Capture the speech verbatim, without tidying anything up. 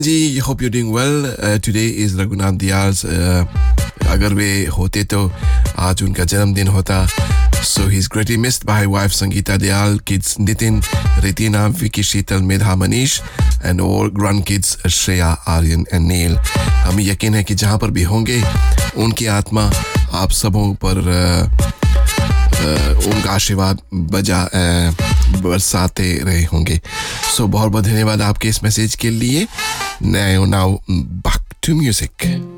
Ji, hope you're doing well. Uh, today is Raghunath Diyal's. Uh, अगर वे होते तो आज उनका जन्मदिन होता. So he's greatly missed by wife Sangeeta Diyal, kids Nitin, Ritina, Vicky Sheetal, Medha Manish, and all grandkids Shreya, Aryan, and Neil. हमें यकीन है कि जहाँ पर भी होंगे उनकी आत्मा आप सबों पर uh, uh, उनका आशीर्वाद बजा uh, बरसाते रहे होंगे. सो so, बहुत बहुत धन्यवाद आपके इस मैसेज के लिए. Now, now back to music.